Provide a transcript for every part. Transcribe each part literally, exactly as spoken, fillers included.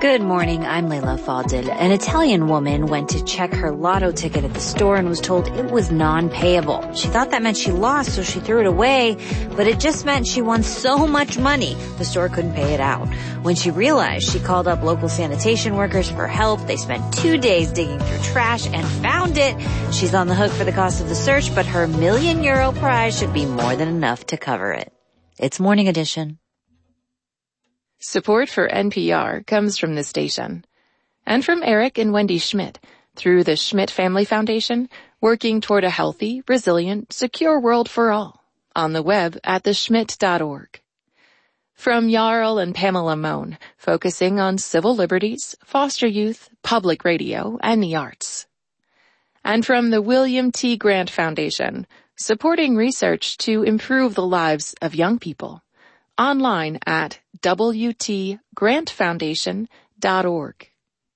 Good morning, I'm Layla Fadil. An Italian woman went to check her lotto ticket at the store and was told it was non-payable. She thought that meant she lost, so she threw it away, but it just meant she won so much money, the store couldn't pay it out. When she realized, she called up local sanitation workers for help. They spent two days digging through trash and found it. She's on the hook for the cost of the search, but her million euro prize should be more than enough to cover it. It's Morning Edition. Support for N P R comes from this station and from Eric and Wendy Schmidt through the Schmidt Family Foundation, working toward a healthy, resilient, secure world for all on the web at the schmidt dot org. From Jarl and Pamela Mohn, focusing on civil liberties, foster youth, public radio, and the arts. And from the William T. Grant Foundation, supporting research to improve the lives of young people. Online at w t grant foundation dot org.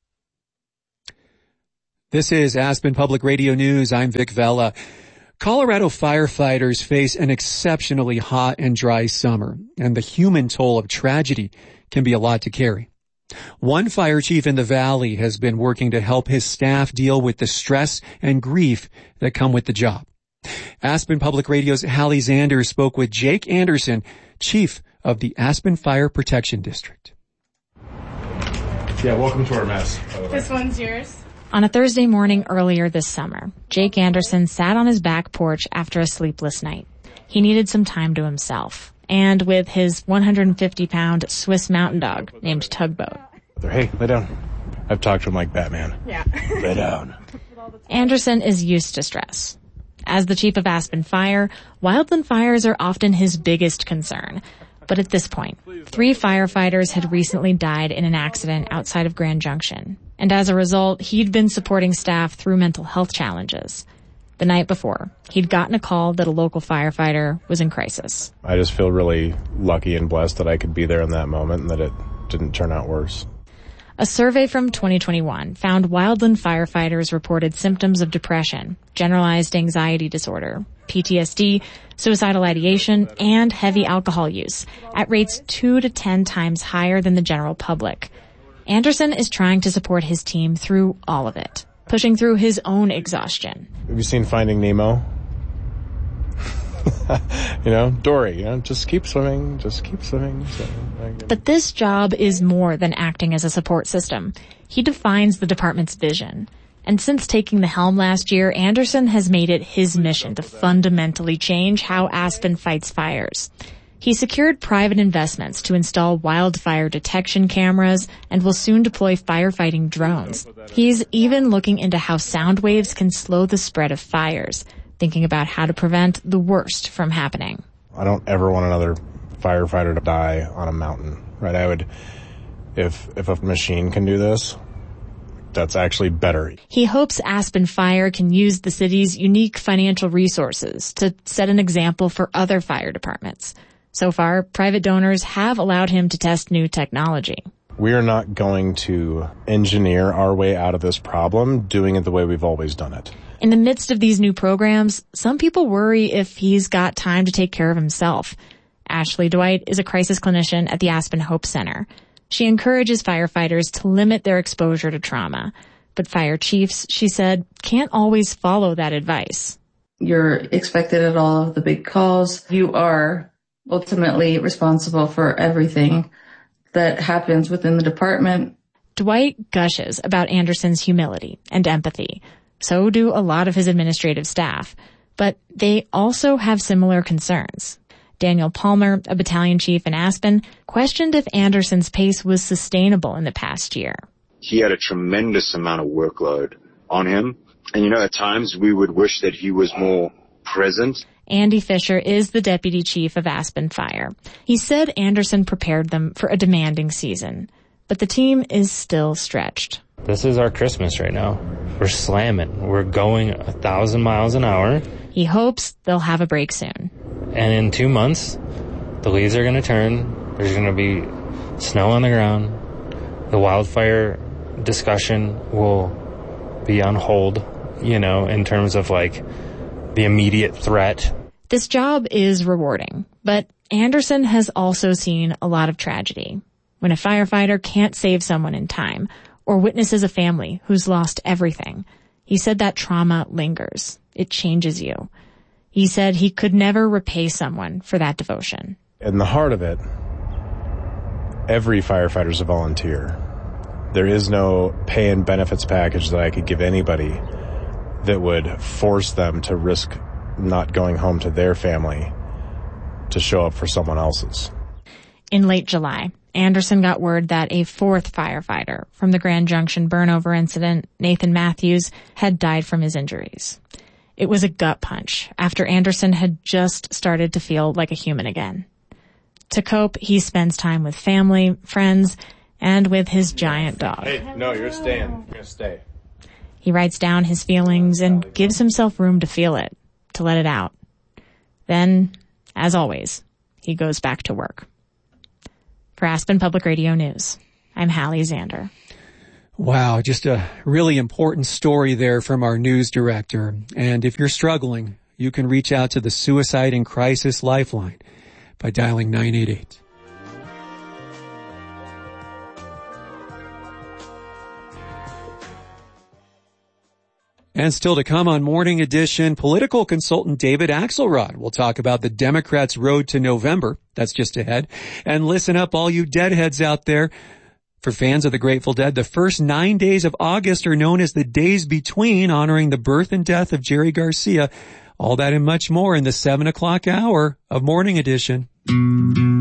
This is Aspen Public Radio News. I'm Vic Vela. Colorado firefighters face an exceptionally hot and dry summer, and the human toll of tragedy can be a lot to carry. One fire chief in the valley has been working to help his staff deal with the stress and grief that come with the job. Aspen Public Radio's Hallie Zander spoke with Jake Anderson, chief of the Aspen Fire Protection District. Yeah, welcome to our mess. This one's yours. On a Thursday morning earlier this summer, Jake Anderson sat on his back porch after a sleepless night. He needed some time to himself, and with his one hundred fifty pound Swiss mountain dog named Tugboat. Hey, lay down. I've talked to him like Batman. Yeah. Lay down. Anderson is used to stress. As the chief of Aspen Fire, wildland fires are often his biggest concern. But at this point, three firefighters had recently died in an accident outside of Grand Junction. And as a result, he'd been supporting staff through mental health challenges. The night before, he'd gotten a call that a local firefighter was in crisis. I just feel really lucky and blessed that I could be there in that moment and that it didn't turn out worse. A survey from twenty twenty-one found wildland firefighters reported symptoms of depression, generalized anxiety disorder, P T S D, suicidal ideation, and heavy alcohol use at rates two to ten times higher than the general public. Anderson is trying to support his team through all of it, pushing through his own exhaustion. Have you seen Finding Nemo? You know, Dory, you know, just keep swimming, just keep swimming. swimming. But this job is more than acting as a support system. He defines the department's vision. And since taking the helm last year, Anderson has made it his mission to fundamentally change how Aspen fights fires. He secured private investments to install wildfire detection cameras and will soon deploy firefighting drones. He's even looking into how sound waves can slow the spread of fires, thinking about how to prevent the worst from happening. I don't ever want another firefighter to die on a mountain, right? I would, if if a machine can do this, that's actually better. He hopes Aspen Fire can use the city's unique financial resources to set an example for other fire departments. So far, private donors have allowed him to test new technology. We are not going to engineer our way out of this problem doing it the way we've always done it. In the midst of these new programs, some people worry if he's got time to take care of himself. Ashley Dwight is a crisis clinician at the Aspen Hope Center. She encourages firefighters to limit their exposure to trauma. But fire chiefs, she said, can't always follow that advice. You're expected at all of the big calls. You are ultimately responsible for everything that happens within the department. Dwight gushes about Anderson's humility and empathy. So do a lot of his administrative staff. But they also have similar concerns. Daniel Palmer, a battalion chief in Aspen, questioned if Anderson's pace was sustainable in the past year. He had a tremendous amount of workload on him. And, you know, at times we would wish that he was more present. Andy Fisher is the deputy chief of Aspen Fire. He said Anderson prepared them for a demanding season. But the team is still stretched. This is our Christmas right now. We're slamming. We're going a thousand miles an hour. He hopes they'll have a break soon. And in two months, the leaves are going to turn. There's going to be snow on the ground. The wildfire discussion will be on hold, you know, in terms of like the immediate threat. This job is rewarding, but Anderson has also seen a lot of tragedy. when a firefighter can't save someone in time or witnesses a family who's lost everything. He said that trauma lingers. It changes you. He said he could never repay someone for that devotion. In the heart of it, every firefighter is a volunteer. There is no pay and benefits package that I could give anybody that would force them to risk not going home to their family to show up for someone else's. In late July, Anderson got word that a fourth firefighter from the Grand Junction burnover incident, Nathan Matthews, had died from his injuries. It was a gut punch after Anderson had just started to feel like a human again. To cope, he spends time with family, friends, and with his giant dog. Hey, no, you're staying. You're going to stay. He writes down his feelings and gives himself room to feel it, to let it out. Then, as always, he goes back to work. For Aspen Public Radio News, I'm Hallie Zander. Wow, just a really important story there from our news director. And if you're struggling, you can reach out to the Suicide and Crisis Lifeline by dialing nine eight eight. And still to come on Morning Edition, political consultant David Axelrod will talk about the Democrats' road to November. That's just ahead. And listen up, all you deadheads out there. For fans of the Grateful Dead, the first nine days of August are known as the days between, honoring the birth and death of Jerry Garcia. All that and much more in the seven o'clock hour of Morning Edition.